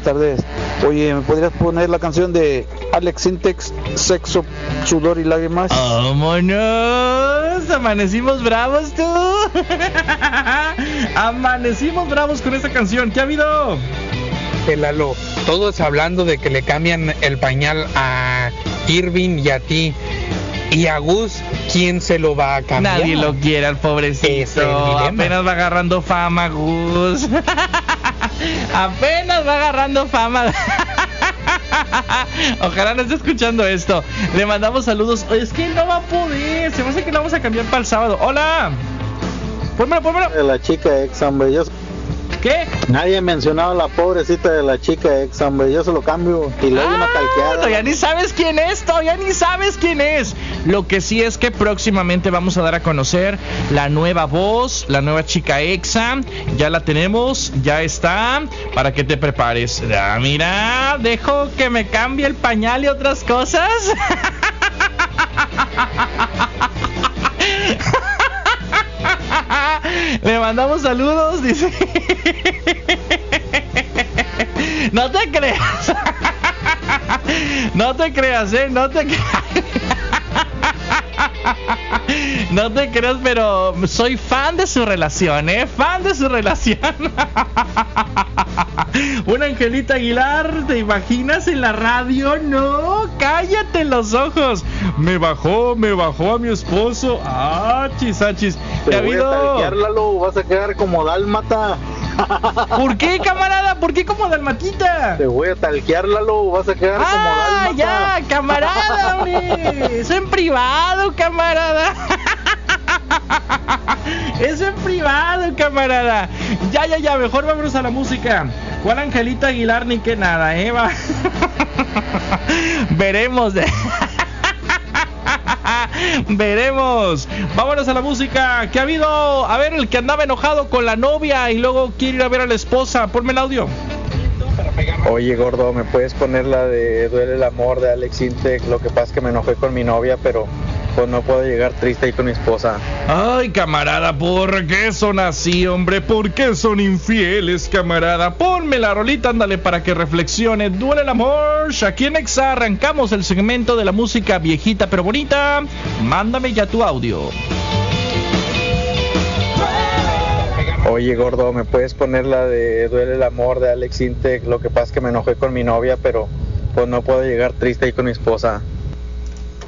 tardes. Oye, ¿me podrías poner la canción de Alex Sintek, Sexo, Sudor y Lágrimas? ¡Vámonos! Amanecimos bravos, tú. Amanecimos bravos con esta canción. ¿Qué ha habido? Lalo, todos hablando de que le cambian el pañal a Irving y a ti. Y a Gus, ¿quién se lo va a cambiar? Nadie lo quiere al pobrecito. Apenas va agarrando fama, Gus. Apenas va agarrando fama. Ojalá no esté escuchando esto. Le mandamos saludos. Es que no va a poder. Se me hace que lo vamos a cambiar para el sábado. Hola. Pónmelo. De la chica ex, hombre. ¿Qué? Nadie ha mencionado a la pobrecita de la chica ex, hombre. Yo se lo cambio y le doy una calqueada. Ya ni sabes quién es. Lo que sí es que próximamente vamos a dar a conocer la nueva voz, la nueva chica exa. Ya la tenemos, ya está. Para que te prepares. Mira, dejo que me cambie el pañal y otras cosas. Le mandamos saludos, dice. No te creas. No te creas, no te creas. No te creas, pero soy fan de su relación, fan de su relación. Una Angelita Aguilar, ¿te imaginas en la radio? No, cállate los ojos. Me bajó a mi esposo. Achis. Te voy a talquear, Lalo, vas a quedar como dálmata. ¿Por qué, camarada? ¿Por qué como dalmatita? Te voy a talquear, Lalo, vas a quedar como dálmata. Ya, camarada, hombre. Eso en privado, camarada. Eso en privado, camarada. Ya, mejor vámonos a la música. ¿Cuál Angelita Aguilar ni que nada, va? Veremos. Vámonos a la música. ¿Qué ha habido? A ver, el que andaba enojado con la novia y luego quiere ir a ver a la esposa. Ponme el audio. Oye, gordo, ¿me puedes poner la de Duele el amor de Alex Sintek? Lo que pasa es que me enojé con mi novia, pero pues no puedo llegar triste ahí con mi esposa. Ay, camarada, ¿por qué son así, hombre? ¿Por qué son infieles, camarada? Ponme la rolita, ándale, para que reflexione. Duele el amor. Aquí en Exa arrancamos el segmento de la música viejita pero bonita. Mándame ya tu audio. Oye, gordo, ¿me puedes poner la de Duele el amor de Alex Sintek? Lo que pasa es que me enojé con mi novia, pero pues no puedo llegar triste ahí con mi esposa.